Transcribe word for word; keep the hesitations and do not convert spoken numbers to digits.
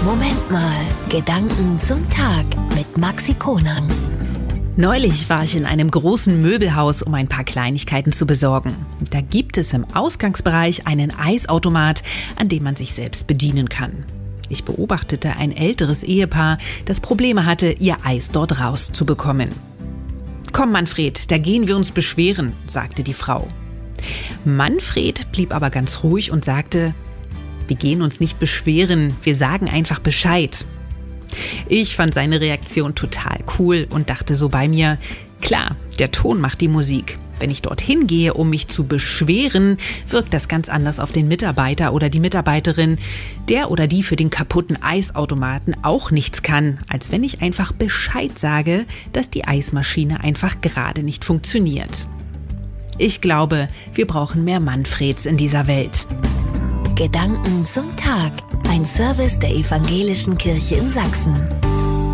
Moment mal, Gedanken zum Tag mit Maxi Konang. Neulich war ich in einem großen Möbelhaus, um ein paar Kleinigkeiten zu besorgen. Da gibt es im Ausgangsbereich einen Eisautomat, an dem man sich selbst bedienen kann. Ich beobachtete ein älteres Ehepaar, das Probleme hatte, ihr Eis dort rauszubekommen. »Komm, Manfred, da gehen wir uns beschweren«, sagte die Frau. Manfred blieb aber ganz ruhig und sagte: »Wir gehen uns nicht beschweren, wir sagen einfach Bescheid.« Ich fand seine Reaktion total cool und dachte so bei mir: Klar, der Ton macht die Musik. Wenn ich dorthin gehe, um mich zu beschweren, wirkt das ganz anders auf den Mitarbeiter oder die Mitarbeiterin, der oder die für den kaputten Eisautomaten auch nichts kann, als wenn ich einfach Bescheid sage, dass die Eismaschine einfach gerade nicht funktioniert. Ich glaube, wir brauchen mehr Manfreds in dieser Welt. Gedanken zum Tag. Ein Service der Evangelischen Kirche in Sachsen.